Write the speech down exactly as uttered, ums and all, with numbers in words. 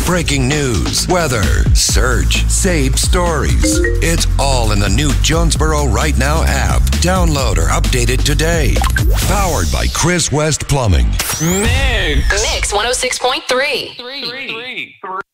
breaking news, weather, search, saved stories. It's all in the new Jonesboro Right Now app. Download or update it today. Powered by Chris West Plumbing. Mix. Mix one oh six point three. Three. Three.